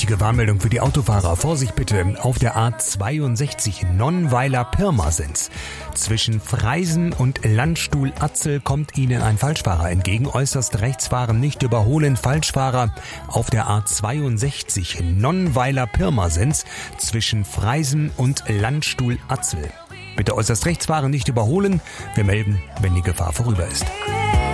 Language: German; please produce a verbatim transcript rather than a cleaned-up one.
wichtige Warnmeldung für die Autofahrer. Vorsicht bitte auf der A zweiundsechzig Nonnweiler-Pirmasens. Zwischen Freisen und Landstuhl-Atzel kommt Ihnen ein Falschfahrer entgegen. Äußerst rechts fahren, nicht überholen. Falschfahrer auf der A zweiundsechzig Nonnweiler-Pirmasens zwischen Freisen und Landstuhl-Atzel. Bitte äußerst rechts fahren, nicht überholen. Wir melden, wenn die Gefahr vorüber ist.